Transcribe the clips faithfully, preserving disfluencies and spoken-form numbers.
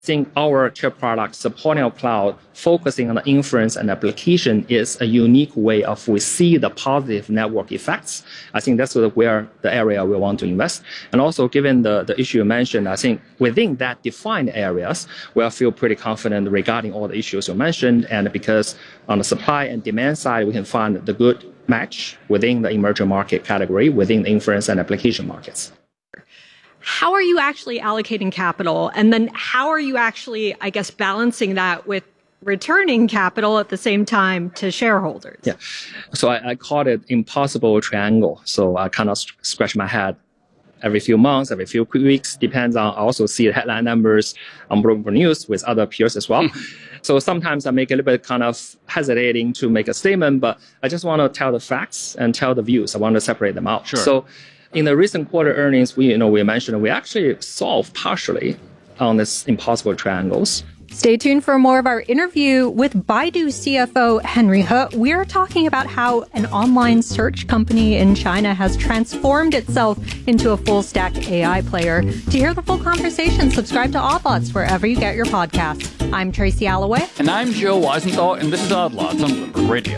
think our chip product supporting our cloud, focusing on the inference and application is a unique way of we see the positive network effects. I think that's where the area we want to invest. And also given the, the issue you mentioned, I think within that defined areas, we feel pretty confident regarding all the issues you mentioned. And because on the supply and demand side, we can find the good match within the emerging market category, within the inference and application markets. How are you actually allocating capital? And then how are you actually, I guess, balancing that with returning capital at the same time to shareholders? Yeah. So I, I call it impossible triangle. So I kind of scratch my head every few months, every few weeks, depends on, I also see the headline numbers on Bloomberg News with other peers as well. So sometimes I make a little bit kind of hesitating to make a statement, but I just want to tell the facts and tell the views. I want to separate them out. Sure. So in the recent quarter earnings, we, you know, we mentioned we actually solved partially on this impossible triangles. Stay tuned for more of our interview with Baidu C F O Henry He. We're talking about how an online search company in China has transformed itself into a full-stack A I player. To hear the full conversation, subscribe to Oddlots wherever you get your podcasts. I'm Tracy Alloway. And I'm Joe Weisenthal, and this is Oddlots on Bloomberg Radio.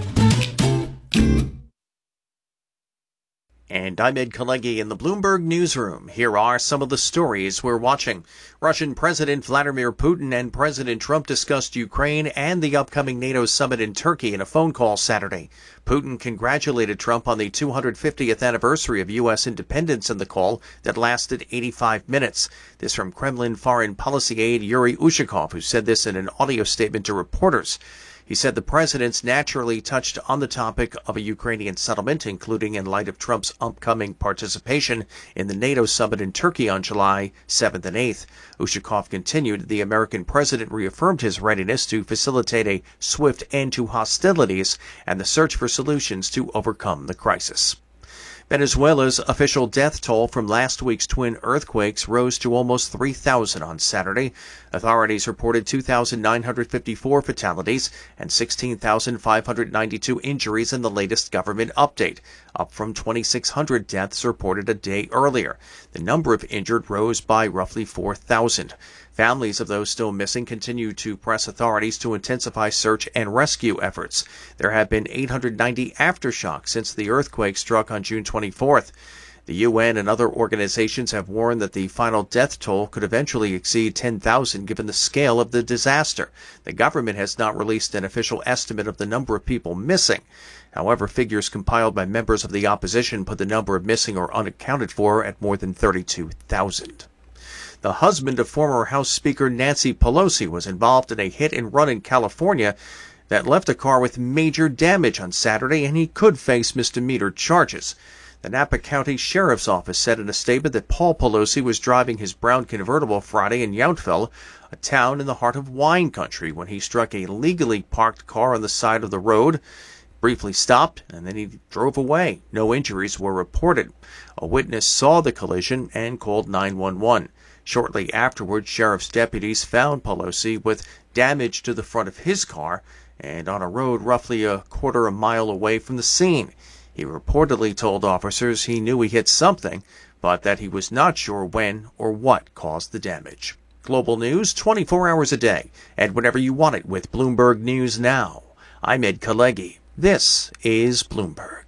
And I'm Ed Kalegi in the Bloomberg Newsroom. Here are some of the stories we're watching. Russian President Vladimir Putin and President Trump discussed Ukraine and the upcoming NATO summit in Turkey in a phone call Saturday. Putin congratulated Trump on the two hundred fiftieth anniversary of U S independence in the call that lasted eighty-five minutes. This from Kremlin foreign policy aide Yuri Ushakov, who said this in an audio statement to reporters. He said the presidents naturally touched on the topic of a Ukrainian settlement, including in light of Trump's upcoming participation in the NATO summit in Turkey on July seventh and eighth. Ushakov continued, the American president reaffirmed his readiness to facilitate a swift end to hostilities and the search for solutions to overcome the crisis. Venezuela's official death toll from last week's twin earthquakes rose to almost three thousand on Saturday. Authorities reported two thousand nine hundred fifty-four fatalities and sixteen thousand five hundred ninety-two injuries in the latest government update, up from twenty-six hundred deaths reported a day earlier. The number of injured rose by roughly four thousand. Families of those still missing continue to press authorities to intensify search and rescue efforts. There have been eight hundred ninety aftershocks since the earthquake struck on June twenty-fourth. The U N and other organizations have warned that the final death toll could eventually exceed ten thousand given the scale of the disaster. The government has not released an official estimate of the number of people missing. However, figures compiled by members of the opposition put the number of missing or unaccounted for at more than thirty-two thousand. The husband of former House Speaker Nancy Pelosi was involved in a hit-and-run in California that left a car with major damage on Saturday, and he could face misdemeanor charges. The Napa County Sheriff's Office said in a statement that Paul Pelosi was driving his brown convertible Friday in Yountville, a town in the heart of wine country, when he struck a legally parked car on the side of the road, briefly stopped, and then he drove away. No injuries were reported. A witness saw the collision and called nine one one. Shortly afterward, sheriff's deputies found Pelosi with damage to the front of his car and on a road roughly a quarter a mile away from the scene. He reportedly told officers he knew he hit something, but that he was not sure when or what caused the damage. Global news twenty-four hours a day and whenever you want it with Bloomberg News Now. I'm Ed Kalegi. This is Bloomberg.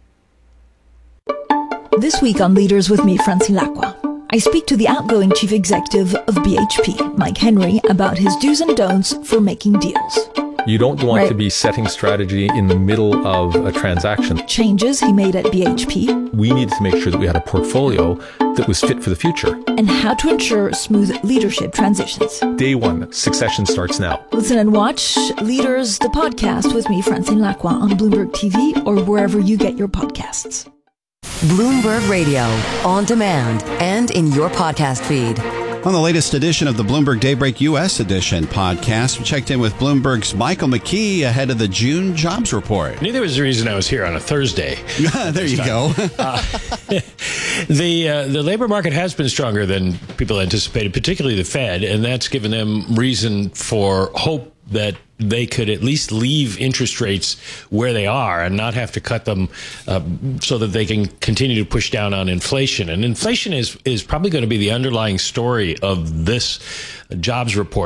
This week on Leaders with me, Francine Lacqua, I speak to the outgoing chief executive of B H P, Mike Henry, about his do's and don'ts for making deals. You don't want right. to be setting strategy in the middle of a transaction. Changes he made at B H P. We needed to make sure that we had a portfolio that was fit for the future. And how to ensure smooth leadership transitions. Day one, succession starts now. Listen and watch Leaders, the podcast with me, Francine Lacqua, on Bloomberg T V or wherever you get your podcasts. Bloomberg Radio, on demand and in your podcast feed. On the latest edition of the Bloomberg Daybreak U S Edition podcast, we checked in with Bloomberg's Michael McKee ahead of the June jobs report. I knew there was a reason I was here on a Thursday. there you go. uh, the uh, the labor market has been stronger than people anticipated, particularly the Fed, and that's given them reason for hope that they could at least leave interest rates where they are and not have to cut them uh, so that they can continue to push down on inflation. And inflation is, is probably going to be the underlying story of this jobs report.